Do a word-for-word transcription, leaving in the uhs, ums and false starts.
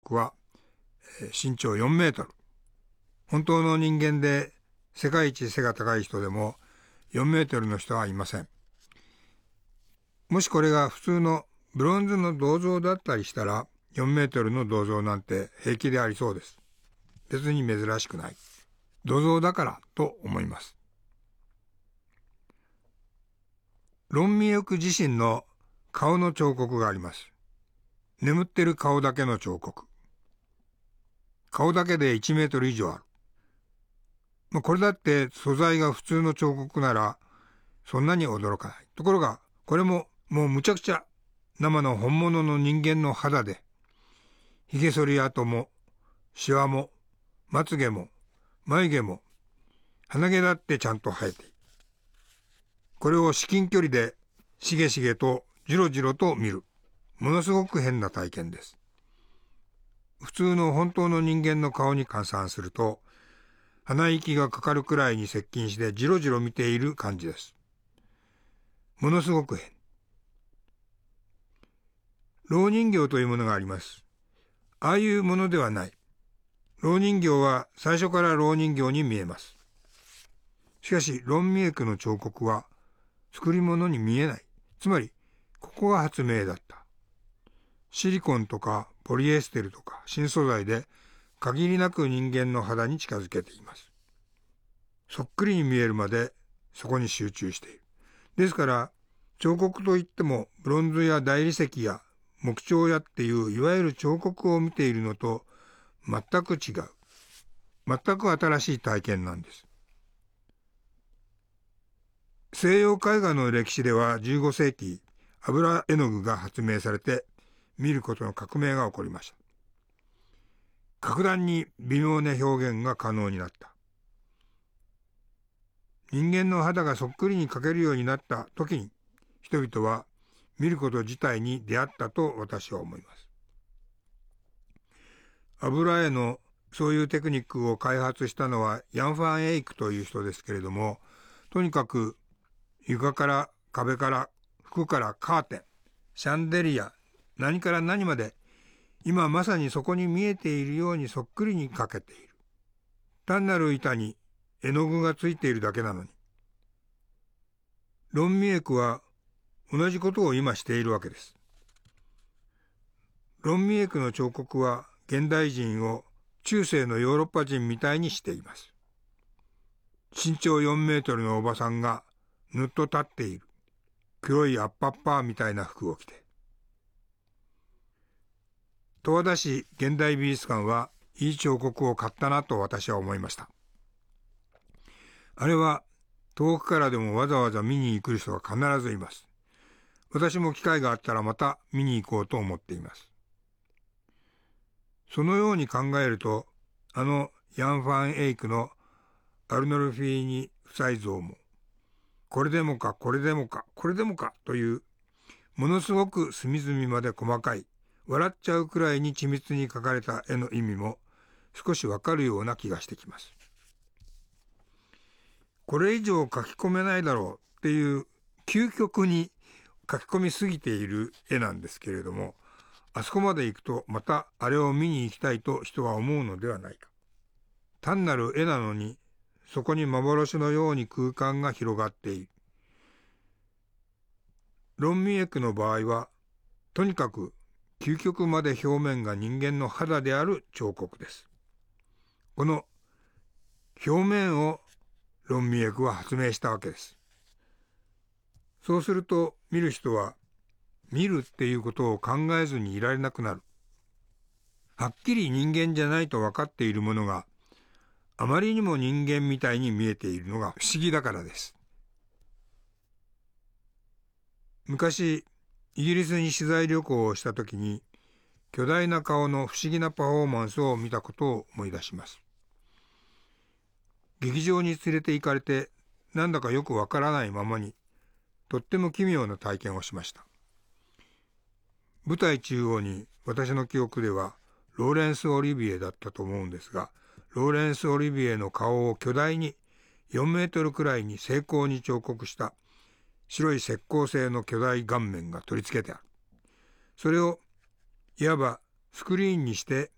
刻は身長よんメートル。本当の人間で世界一背が高い人でもよんメートルの人はいません。もしこれが普通のブロンズの銅像だったりしたらよんメートルの銅像なんて平気でありそうです。別に珍しくない。銅像だからと思います。ロンミエク自身の顔の彫刻があります。眠ってる顔だけの彫刻。顔だけでいちメートル以上ある。まあ、これだって素材が普通の彫刻ならそんなに驚かない。ところがこれももうむちゃくちゃ生の本物の人間の肌で、髭剃り跡もシワもまつげも眉毛も鼻毛だってちゃんと生えている。これを至近距離でしげしげとじろじろと見る。ものすごく変な体験です。普通の本当の人間の顔に換算すると、鼻息がかかるくらいに接近してじろじろ見ている感じです。ものすごく変。蝋人形というものがあります。ああいうものではない。蝋人形は最初から蝋人形に見えます。しかし、ロンミエクの彫刻は作り物に見えない。つまり、ここが発明だった。シリコンとかポリエステルとか新素材で限りなく人間の肌に近づけています。そっくりに見えるまでそこに集中している。ですから、彫刻といってもブロンズや大理石や木彫やっていういわゆる彫刻を見ているのと全く違う。全く新しい体験なんです。西洋絵画の歴史ではじゅうご世紀、油絵の具が発明されて見ることの革命が起こりました。格段に微妙な表現が可能になった。人間の肌がそっくりに描けるようになった時に、人々は見ること自体に出会ったと私は思います。油絵のそういうテクニックを開発したのはヤン・ファン・エイクという人ですけれども、とにかく床から壁から服からカーテン、シャンデリア、何から何まで今まさにそこに見えているようにそっくりに描けている。単なる板に絵の具がついているだけなのに。ロンミエクは同じことを今しているわけです。ロンミエクの彫刻は現代人を中世のヨーロッパ人みたいにしています。身長よんメートルのおばさんがぬっと立っている。黒いアッパッパーみたいな服を着て。十和田市現代美術館はいい彫刻を買ったなと私は思いました。あれは遠くからでもわざわざ見に来る人が必ずいます。私も機会があったらまた見に行こうと思っています。そのように考えると、あのヤン・ファン・エイクのアルノルフィーニ夫妻像も、これでもかこれでもかこれでもかというものすごく隅々まで細かい、笑っちゃうくらいに緻密に描かれた絵の意味も少しわかるような気がしてきます。これ以上書き込めないだろうっていう究極に書き込みすぎている絵なんですけれども、あそこまで行くとまたあれを見に行きたいと人は思うのではないか。単なる絵なのにそこに幻のように空間が広がっている。ロンミエクの場合はとにかく究極まで表面が人間の肌である彫刻です。この表面をロンミエクは発明したわけです。そうすると見る人は見るっていうことを考えずにいられなくなる。はっきり人間じゃないと分かっているものがあまりにも人間みたいに見えているのが不思議だからです。昔イギリスに取材旅行をしたときに巨大な顔の不思議なパフォーマンスを見たことを思い出します。劇場に連れて行かれてなんだかよくわからないままにとっても奇妙な体験をしました。舞台中央に私の記憶ではローレンス・オリビエだったと思うんですが、ローレンス・オリビエの顔を巨大によんメートルくらいに精巧に彫刻した白い石膏製の巨大顔面が取り付けてある。それをいわばスクリーンにして